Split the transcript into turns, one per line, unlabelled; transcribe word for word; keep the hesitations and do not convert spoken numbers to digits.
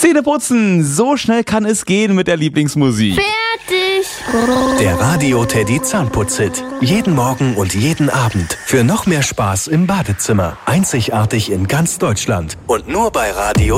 Zähneputzen, so schnell kann es gehen mit der Lieblingsmusik.
Fertig.
Der Radio Teddy Zahnputz-Hit. Jeden Morgen und jeden Abend. Für noch mehr Spaß im Badezimmer. Einzigartig in ganz Deutschland. Und nur bei Radio